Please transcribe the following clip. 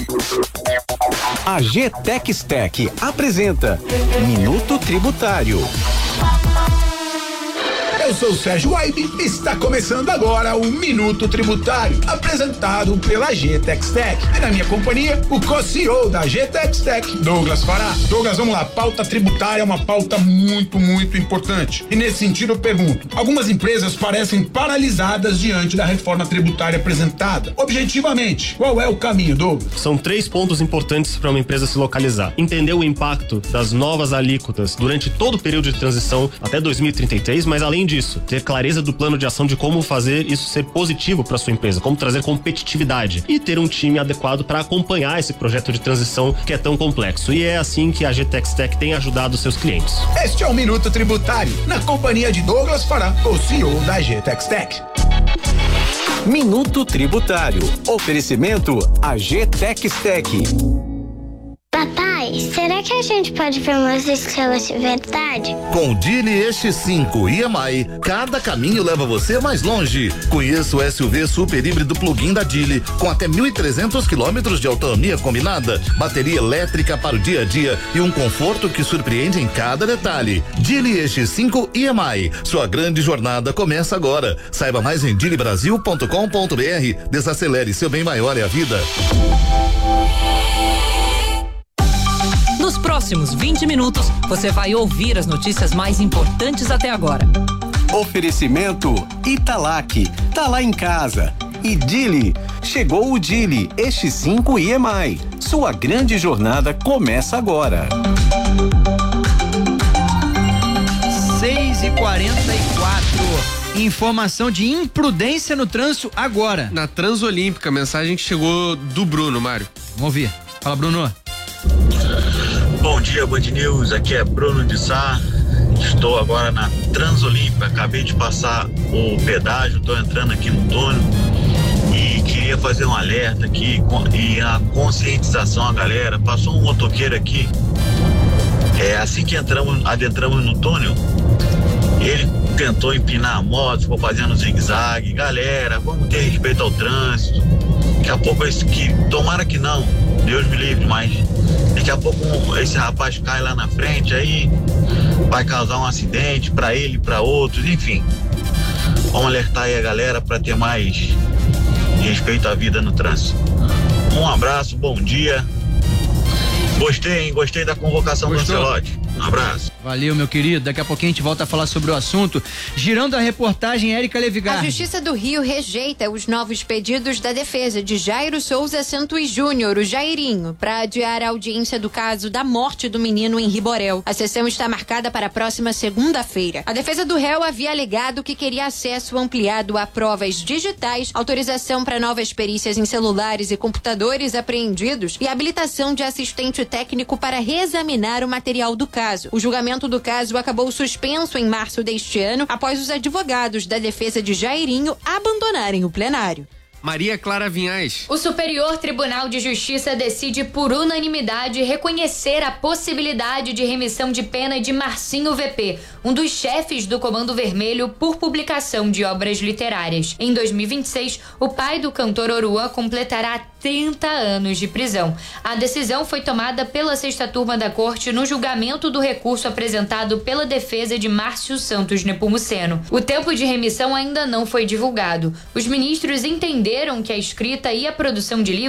A GTEC apresenta Minuto Tributário. Eu sou o Sérgio Waibe e está começando agora o Minuto Tributário, apresentado pela GTEC. E na minha companhia, o co-CEO da GTEC, Douglas Fará. Douglas, vamos lá, pauta tributária é uma pauta muito importante. E nesse sentido eu pergunto, algumas empresas parecem paralisadas diante da reforma tributária apresentada. Objetivamente, qual é o caminho, Douglas? São 3 pontos importantes para uma empresa se localizar. Entender o impacto das novas alíquotas durante todo o período de transição até 2033, mas além disso, ter clareza do plano de ação de como fazer isso ser positivo para sua empresa, como trazer competitividade e ter um time adequado para acompanhar esse projeto de transição que é tão complexo. E é assim que a GTEC tem ajudado seus clientes. Este é o Minuto Tributário, na companhia de Douglas Fará, o CEO da GTEC. Minuto Tributário. Oferecimento a GTEC. Papai, será que a gente pode ver umas estrelas de verdade? Com o Dili EX5 EMI, cada caminho leva você mais longe. Conheça o SUV super híbrido plug-in da Dili, com até 1.300 quilômetros de autonomia combinada, bateria elétrica para o dia a dia e um conforto que surpreende em cada detalhe. Dili EX5 EMI, sua grande jornada começa agora. Saiba mais em dilibrasil.com.br. Desacelere, seu bem maior é a vida. Nos próximos 20 minutos, você vai ouvir as notícias mais importantes até agora. Oferecimento Italac, tá lá em casa. E Dili, chegou o Dili EX5 EMI. Sua grande jornada começa agora. 6h44. Informação de imprudência no trânsito agora. Na Transolímpica, mensagem que chegou do Bruno, Mário. Vamos ouvir. Fala, Bruno. Bom dia, Band News, aqui é Bruno de Sá, estou agora na Transolímpica, acabei de passar o pedágio, estou entrando aqui no túnel e queria fazer um alerta aqui e a conscientização à galera. Passou um motoqueiro aqui, assim que adentramos no túnel, ele tentou empinar a moto, ficou fazendo zigue-zague. Galera, vamos ter respeito ao trânsito, daqui a pouco tomara que não, Deus me livre, mas daqui a pouco esse rapaz cai lá na frente, aí vai causar um acidente para ele e para outros, enfim. Vamos alertar aí a galera para ter mais respeito à vida no trânsito. Um abraço, bom dia. Gostei da convocação do Ancelotti. Um abraço. Valeu, meu querido. Daqui a pouquinho a gente volta a falar sobre o assunto. Girando a reportagem, Érica Levigar. A Justiça do Rio rejeita os novos pedidos da defesa de Jairo Souza Santos Júnior, o Jairinho, para adiar a audiência do caso da morte do menino em Riborel. A sessão está marcada para a próxima segunda-feira. A defesa do réu havia alegado que queria acesso ampliado a provas digitais, autorização para novas perícias em celulares e computadores apreendidos e habilitação de assistente técnico para reexaminar o material do caso. O julgamento do caso acabou suspenso em março deste ano, após os advogados da defesa de Jairinho abandonarem o plenário. Maria Clara Vinhais. O Superior Tribunal de Justiça decide por unanimidade reconhecer a possibilidade de remissão de pena de Marcinho VP, um dos chefes do Comando Vermelho por publicação de obras literárias. Em 2026, o pai do cantor Oruan completará 30 anos de prisão. A decisão foi tomada pela sexta turma da corte no julgamento do recurso apresentado pela defesa de Márcio Santos Nepomuceno. O tempo de remissão ainda não foi divulgado. Os ministros entenderam que a escrita e a produção de livros